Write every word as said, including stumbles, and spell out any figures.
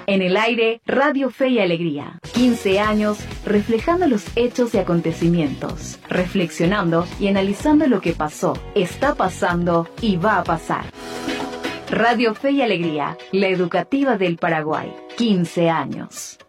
En el aire, Radio Fe y Alegría. quince años reflejando los hechos y acontecimientos, reflexionando y analizando lo que pasó, está pasando y va a pasar. Radio Fe y Alegría, la educativa del Paraguay. quince años.